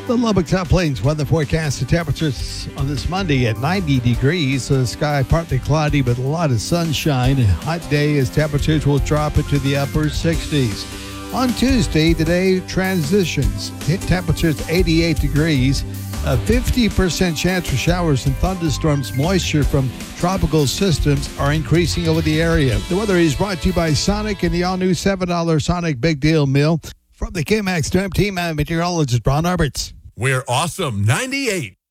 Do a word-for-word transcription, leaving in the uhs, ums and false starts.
The Lubbock Top Plains weather forecast. The temperatures on this Monday at ninety degrees. The sky partly cloudy with a lot of sunshine. A hot day as temperatures will drop into the upper sixties. On Tuesday, today transitions. Hit temperatures eighty-eight degrees. A fifty percent chance for showers and thunderstorms. Moisture from tropical systems are increasing over the area. The weather is brought to you by Sonic and the all-new seven dollar Sonic Big Deal Meal. From the K-Max Storm Team, I'm meteorologist Ron Roberts. We're awesome ninety-eight.